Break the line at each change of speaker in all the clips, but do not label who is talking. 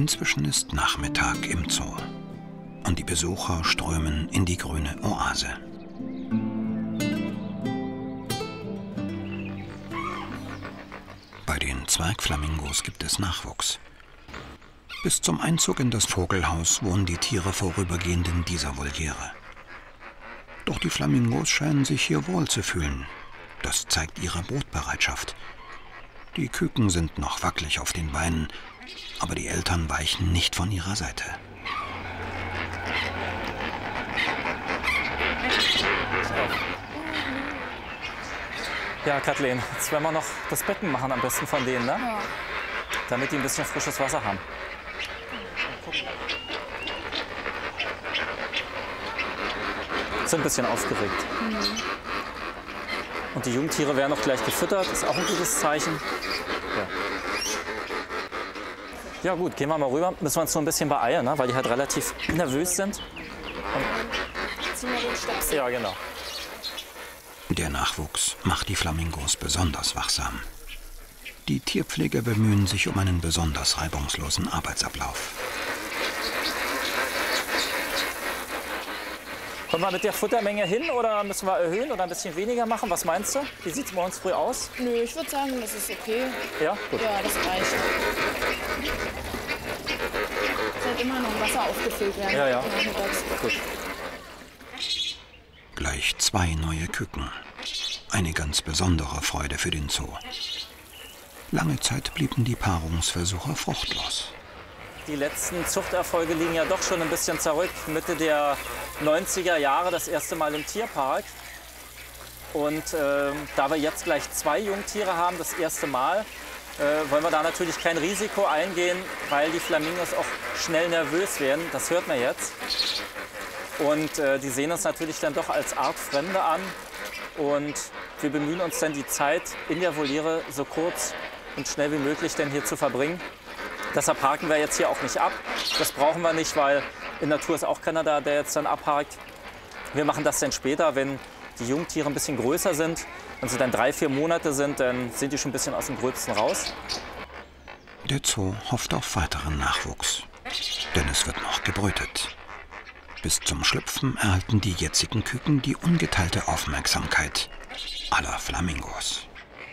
Inzwischen ist Nachmittag im Zoo und die Besucher strömen in die grüne Oase. Bei den Zwergflamingos gibt es Nachwuchs. Bis zum Einzug in das Vogelhaus wohnen die Tiere vorübergehend in dieser Voliere. Doch die Flamingos scheinen sich hier wohl zu fühlen. Das zeigt ihre Brutbereitschaft. Die Küken sind noch wackelig auf den Beinen, aber die Eltern weichen nicht von ihrer Seite.
Ja, Kathleen, jetzt werden wir noch das Becken machen, am besten von denen, ne?
Ja.
Damit die ein bisschen frisches Wasser haben. Sind ein bisschen aufgeregt. Und die Jungtiere werden auch gleich gefüttert, ist auch ein gutes Zeichen. Ja gut, gehen wir mal rüber. Müssen wir uns so ein bisschen beeilen, ne? Weil die halt relativ nervös sind.
Zieh mal den Stöpsel.
Ja, genau.
Der Nachwuchs macht die Flamingos besonders wachsam. Die Tierpfleger bemühen sich um einen besonders reibungslosen Arbeitsablauf.
Kommen wir mit der Futtermenge hin oder müssen wir erhöhen oder ein bisschen weniger machen? Was meinst du? Wie sieht es morgens früh aus?
Nö, ich würde sagen, das ist okay.
Ja, gut.
Ja, das reicht. Sollte immer noch Wasser aufgefüllt werden.
Ja, ja.
Nachmittags.
Gut.
Gleich 2 neue Küken. Eine ganz besondere Freude für den Zoo. Lange Zeit blieben die Paarungsversuche fruchtlos.
Die letzten Zuchterfolge liegen ja doch schon ein bisschen zurück. Mitte der 90er Jahre das erste Mal im Tierpark. Und da wir jetzt gleich 2 Jungtiere haben, das erste Mal, wollen wir da natürlich kein Risiko eingehen, weil die Flamingos auch schnell nervös werden. Das hört man jetzt. Und die sehen uns natürlich dann doch als Artfremde an. Und wir bemühen uns dann, die Zeit in der Voliere so kurz und schnell wie möglich denn hier zu verbringen. Deshalb parken wir jetzt hier auch nicht ab. Das brauchen wir nicht, weil in der Natur ist auch keiner da, der jetzt dann abhakt. Wir machen das dann später, wenn die Jungtiere ein bisschen größer sind. Wenn sie dann 3, 4 Monate sind, dann sind die schon ein bisschen aus dem Gröbsten raus.
Der Zoo hofft auf weiteren Nachwuchs, denn es wird noch gebrütet. Bis zum Schlüpfen erhalten die jetzigen Küken die ungeteilte Aufmerksamkeit aller Flamingos.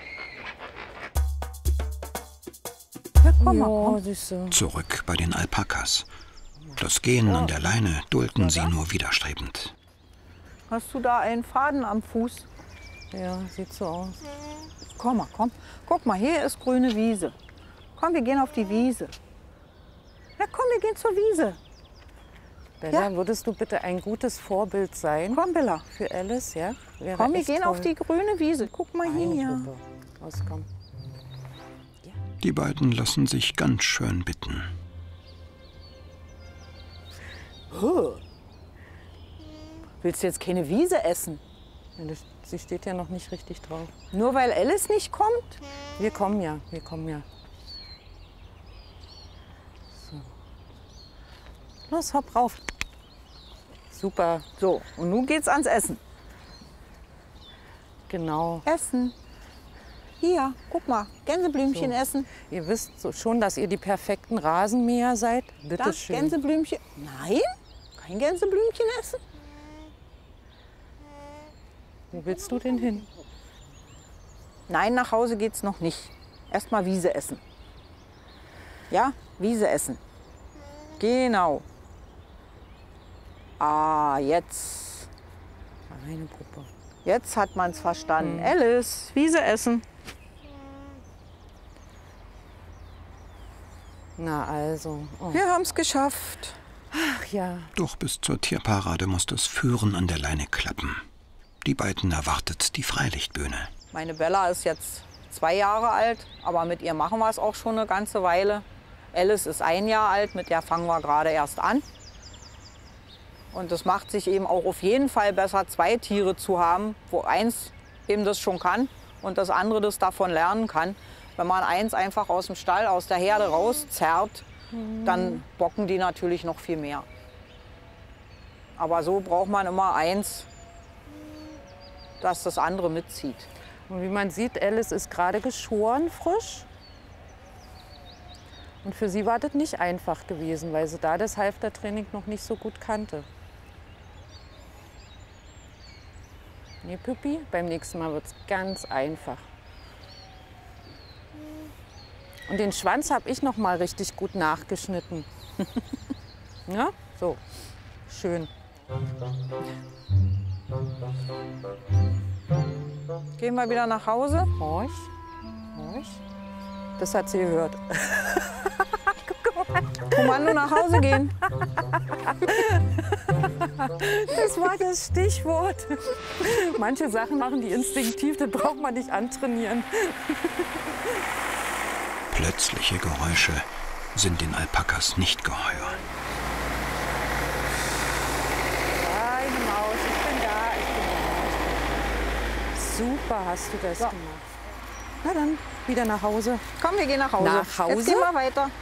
Ja, komm mal, komm. Süße.
Zurück bei den Alpakas. Das Gehen an der Leine dulden sie nur widerstrebend.
Hast du da einen Faden am Fuß?
Ja, sieht so aus.
Komm mal, komm. Guck mal, hier ist grüne Wiese. Komm, wir gehen auf die Wiese. Ja, komm, wir gehen zur Wiese.
Bella,
Ja.
würdest du bitte ein gutes Vorbild sein
Komm, Bella.
für Alice? Ja? Wäre
Komm, wir
echt
gehen
toll.
auf die grüne Wiese. Guck mal
Eine
hier.
Gruppe. Los, komm.
Die beiden lassen sich ganz schön bitten.
Willst du jetzt keine Wiese essen?
Sie steht ja noch nicht richtig drauf.
Nur weil Alice nicht kommt?
Wir kommen ja, wir kommen ja. So. Los, hopp rauf. Super,
So, und nun geht's ans Essen.
genau.
Essen. Hier, guck mal, Gänseblümchen
So.
essen.
Ihr wisst so schon, dass ihr die perfekten Rasenmäher seid. Bitte
Das
schön.
Gänseblümchen. Nein, kein Gänseblümchen essen.
Wo willst du denn hin?
Nein, nach Hause geht's noch nicht. Erst mal Wiese essen. Ja, Wiese essen. Genau. Ah, jetzt.
Eine Puppe.
Jetzt hat man's verstanden. Alice, Wiese essen.
Na also. Oh.
Wir haben's geschafft.
Ach ja.
Doch bis zur Tierparade muss das Führen an der Leine klappen. Die beiden erwartet die Freilichtbühne.
Meine Bella ist jetzt 2 Jahre alt, aber mit ihr machen wir es auch schon eine ganze Weile. Alice ist 1 Jahr alt, mit der fangen wir gerade erst an. Und es macht sich eben auch auf jeden Fall besser, 2 Tiere zu haben, wo eins eben das schon kann und das andere das davon lernen kann. Wenn man eins einfach aus dem Stall, aus der Herde rauszerrt, dann bocken die natürlich noch viel mehr. Aber so braucht man immer eins, dass das andere mitzieht.
Und wie man sieht, Alice ist gerade geschoren, frisch. Und für sie war das nicht einfach gewesen, weil sie da das Halftertraining noch nicht so gut kannte. Nee, Püppi, beim nächsten Mal wird es ganz einfach. Und den Schwanz habe ich noch mal richtig gut nachgeschnitten. Ja, so, schön.
Gehen wir wieder nach Hause?
Horch, horch. Das hat sie gehört.
Kommando nach Hause gehen.
Das war das Stichwort. Manche Sachen machen die instinktiv, das braucht man nicht antrainieren.
Plötzliche Geräusche sind den Alpakas nicht geheuer.
Kleine Maus, ich bin da, ich bin da. Super hast du das gemacht. Na dann, wieder nach Hause.
Komm, wir gehen nach Hause.
Nach Hause?
Jetzt gehen wir weiter.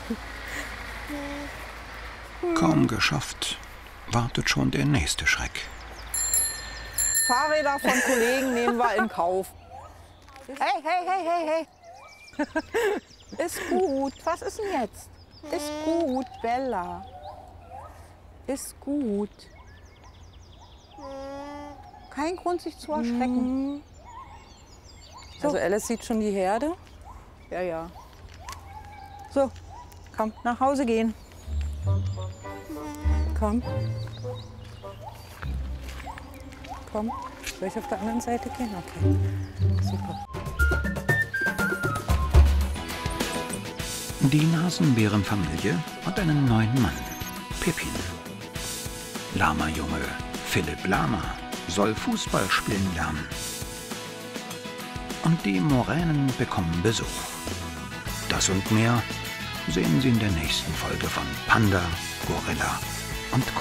Kaum geschafft, wartet schon der nächste Schreck.
Fahrräder von Kollegen nehmen wir in Kauf. Hey, hey, hey, hey, hey. Ist gut. Was ist denn jetzt? Ist gut, Bella. Ist gut. Kein Grund, sich zu erschrecken. So.
Also Alice sieht schon die Herde.
Ja, ja. So, komm, nach Hause gehen.
Komm. Komm. Soll ich auf der anderen Seite gehen? Okay. Super.
Die Nasenbärenfamilie hat einen neuen Mann, Pippin. Lama-Junge Philipp Lama soll Fußball spielen lernen. Und die Moränen bekommen Besuch. Das und mehr sehen Sie in der nächsten Folge von Panda, Gorilla und Co.